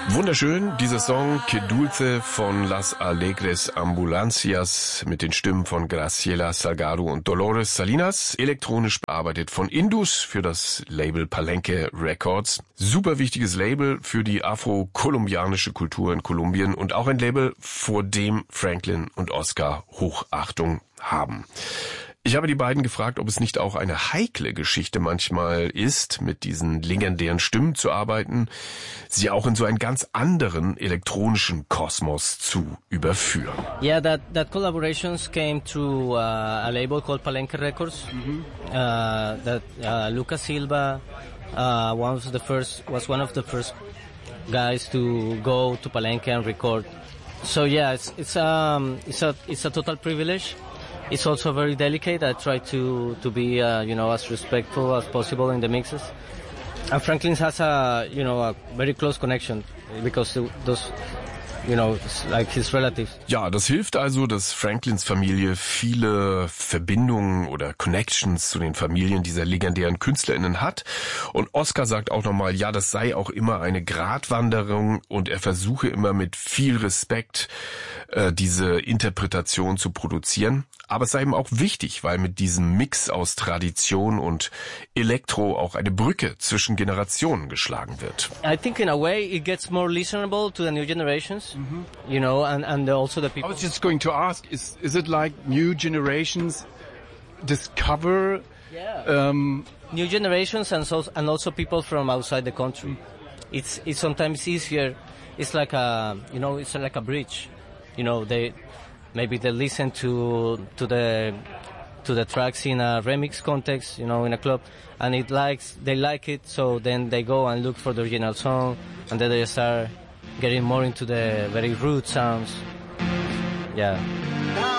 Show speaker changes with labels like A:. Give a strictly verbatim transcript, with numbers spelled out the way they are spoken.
A: Wunderschön, dieser Song Que Dulce von Las Alegres Ambulancias mit den Stimmen von Graciela Salgado und Dolores Salinas, elektronisch bearbeitet von Indus für das Label Palenque Records. Super wichtiges Label für die afro-kolumbianische Kultur in Kolumbien und auch ein Label, vor dem Franklin und Oscar Hochachtung haben. Ich habe die beiden gefragt, ob es nicht auch eine heikle Geschichte manchmal ist, mit diesen legendären Stimmen zu arbeiten, sie auch in so einen ganz anderen elektronischen Kosmos zu überführen.
B: Yeah, that that collaborations came through uh, a label called Palenque Records. Mm-hmm. Uh, that uh, Lucas Silva uh, one of the first was one of the first guys to go to Palenque and record. So yeah, it's it's um it's a it's a total privilege. It's also very delicate. I try to to be uh, you know as respectful as possible in the mixes. And Franklin has a you know a very close connection because those you know like his relatives.
A: Ja, das hilft also, dass Franklins Familie viele Verbindungen oder Connections zu den Familien dieser legendären KünstlerInnen hat. Und Oscar sagt auch nochmal, ja, das sei auch immer eine Gratwanderung und er versuche immer mit viel Respekt äh, diese Interpretation zu produzieren. Aber es sei ihm auch wichtig, weil mit diesem Mix aus Tradition und Elektro auch eine Brücke zwischen Generationen geschlagen wird.
B: I think in a way it gets more listenable to the new generations, mm-hmm. you know, and, and also the people.
C: I was just going to ask, is is it like new generations discover?
B: Yeah.
C: Um,
B: new generations and so and also people from outside the country. It's it's sometimes easier. It's like a you know it's like a bridge. You know they. Maybe they listen to to the to the tracks in a remix context, you know, in a club, and it likes they like it. So then they go and look for the original song, and then they start getting more into the very root sounds. Yeah.